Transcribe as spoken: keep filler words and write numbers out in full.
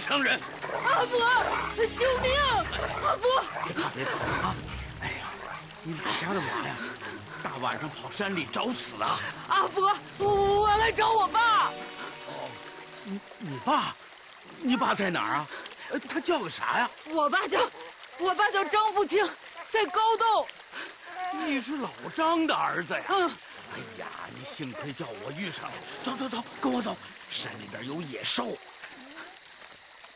乡人。 阿伯，救命！阿伯， 别怕别怕啊！哎呀，你哪家的娃呀？大晚上跑山里找死啊！ 阿伯，我来找我爸。 哦，你你爸，你爸在哪儿啊？他叫个啥呀？ 我爸叫，我爸叫张富清，在高洞。 你是老张的儿子呀？ 嗯。 哎呀，你幸亏叫我遇上了。走走走，跟我走，山里边有野兽。